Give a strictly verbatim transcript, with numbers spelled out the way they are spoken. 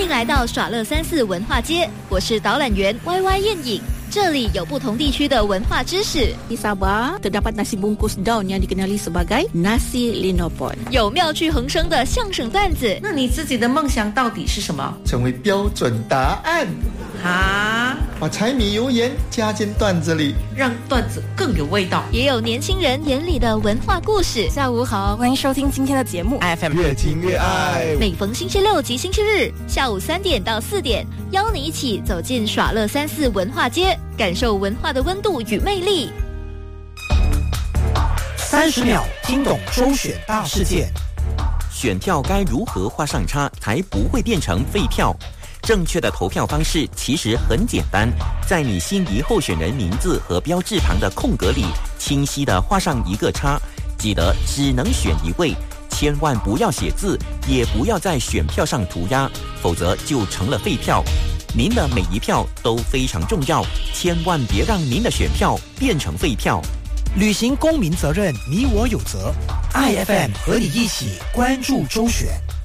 迎来到耍乐三四文化街，我是导览员 Y Y 燕影。这里有不同地区的文化知识。 Di Sabah terdapat nasi bungkus daun yang dikenali sebagai nasi linopon。 有妙趣横生的相声段子。 那你自己的梦想到底是什么？ 成为标准答案。 啊， 把柴米油盐加进段子里， 让段子更有味道。 也有年轻人眼里的文化故事。 下午好，欢迎收听今天的节目 F M 越听越爱。 每逢星期六及星期日下午三点到四点，邀你一起走进耍乐三四文化街，感受文化的温度与魅力。 三十秒听懂周选大事件。 选票该如何画上叉才不会变成废票？正确的投票方式其实很简单，在你心仪候选人名字和标志旁的空格里，清晰地画上一个叉。记得只能选一位，千万不要写字，也不要在选票上涂鸦，否则就成了废票。您的每一票都非常重要，千万别让您的选票变成废票。 履行公民责任，你我有责。I F M 和你一起关注周选。